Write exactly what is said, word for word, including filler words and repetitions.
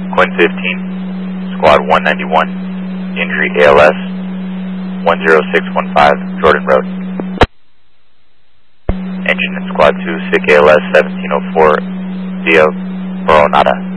Coin fifteen, Squad one ninety-one, injury A L S, one zero six one five, Jordan Road. Engine in Squad two, sick A L S seventeen oh four, via Coronada.